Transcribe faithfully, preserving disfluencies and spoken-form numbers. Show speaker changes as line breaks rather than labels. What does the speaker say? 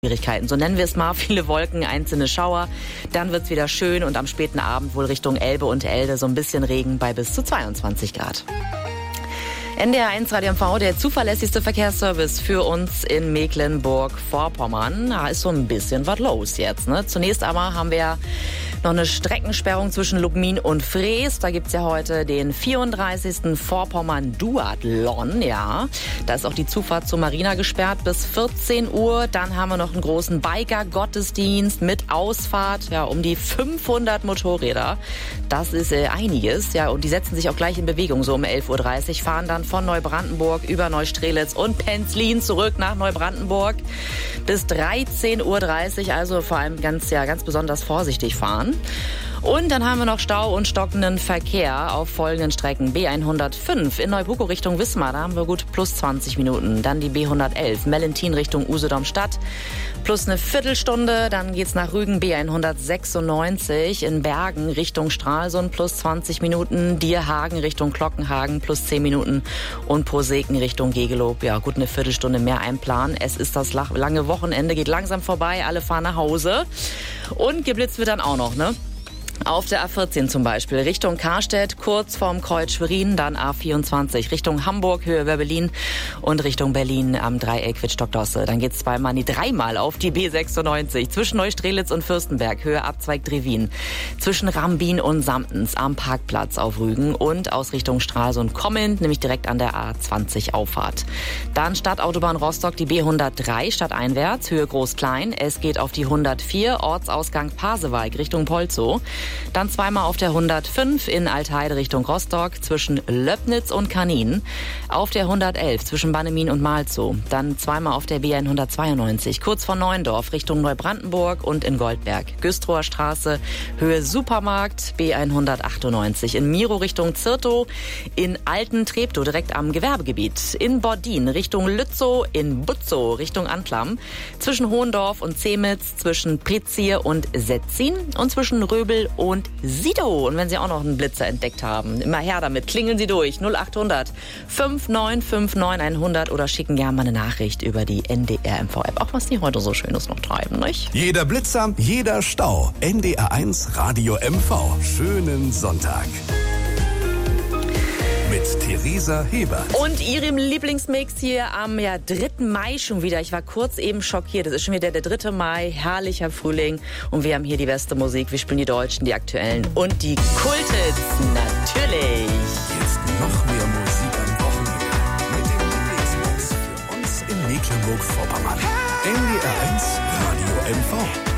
Schwierigkeiten, so nennen wir es mal, viele Wolken, einzelne Schauer, dann wird's wieder schön und am späten Abend wohl Richtung Elbe und Elde so ein bisschen Regen bei bis zu zweiundzwanzig Grad. N D R eins Radio M V, der zuverlässigste Verkehrsservice für uns in Mecklenburg-Vorpommern. Da ist so ein bisschen was los jetzt, ne? Zunächst aber haben wir noch eine Streckensperrung zwischen Lubmin und Frees. Da gibt's ja heute den vierunddreißigsten Vorpommern-Duathlon, ja. Da ist auch die Zufahrt zur Marina gesperrt bis vierzehn Uhr. Dann haben wir noch einen großen Biker-Gottesdienst mit Ausfahrt, ja, um die fünfhundert Motorräder. Das ist äh, einiges, ja, und die setzen sich auch gleich in Bewegung, so um elf Uhr dreißig, fahren dann von Neubrandenburg über Neustrelitz und Penzlin zurück nach Neubrandenburg bis dreizehn Uhr dreißig, also vor allem ganz, ja, ganz besonders vorsichtig fahren. Und dann haben wir noch Stau und stockenden Verkehr auf folgenden Strecken. B hundertfünf in Neubuko Richtung Wismar, da haben wir gut plus zwanzig Minuten. Dann die B hundertelf Mellentin Richtung Usedom-Stadt, plus eine Viertelstunde. Dann geht's nach Rügen, B hundertsechsundneunzig in Bergen Richtung Stralsund, plus zwanzig Minuten. Dierhagen Richtung Glockenhagen, plus zehn Minuten. Und Proseken Richtung Gegelob, ja gut eine Viertelstunde mehr einplanen. Es ist das lange Wochenende, geht langsam vorbei, alle fahren nach Hause. Und geblitzt wird dann auch noch, ne? Auf der A vierzehn zum Beispiel Richtung Karstedt, kurz vorm Kreuz Schwerin, dann A vierundzwanzig Richtung Hamburg, Höhe über Berlin und Richtung Berlin am Dreieck Wittstock-Dosse. Dann geht's zweimal, nee, dreimal auf die B sechsundneunzig zwischen Neustrelitz und Fürstenberg, Höhe Abzweig Drewin, zwischen Rambin und Samtens am Parkplatz auf Rügen und aus Richtung Stralsund kommend, nämlich direkt an der A zwanzig Auffahrt. Dann Stadtautobahn Rostock, die B hundertdrei stadteinwärts, Höhe Groß-Klein. Es geht auf die hundertvier, Ortsausgang Pasewalk Richtung Polzow. Dann zweimal auf der hundertfünf in Altheide Richtung Rostock zwischen Löbnitz und Kanin. Auf der hundertelf zwischen Bannemin und Malzow. Dann zweimal auf der B hundertzweiundneunzig kurz vor Neuendorf Richtung Neubrandenburg und in Goldberg. Güstrower Straße, Höhe Supermarkt, B hundertachtundneunzig in Miro Richtung Zirtow. In Alten-Treptow direkt am Gewerbegebiet. In Bordin Richtung Lützow. In Butzow Richtung Anklam. Zwischen Hohendorf und Zemitz. Zwischen Prezier und Setzin. Und zwischen Röbel und Sido. Und wenn Sie auch noch einen Blitzer entdeckt haben, immer her damit. Klingeln Sie durch. null achthundert fünf neun fünf neun hundert oder schicken gerne mal eine Nachricht über die N D R M V-App. Auch was die heute so Schönes noch treiben, nicht?
Jeder Blitzer, jeder Stau. N D R eins Radio M V. Schönen Sonntag. Mit Theresa Hebert.
Und Ihrem Lieblingsmix hier am ja, dritten Mai schon wieder. Ich war kurz eben schockiert. Es ist schon wieder der dritte Mai, herrlicher Frühling. Und wir haben hier die beste Musik. Wir spielen die Deutschen, die Aktuellen und die Kulthits. Natürlich.
Jetzt noch mehr Musik am Wochenende. Mit den Lieblingsmix für uns in Mecklenburg-Vorpommern. N D R eins Radio M V.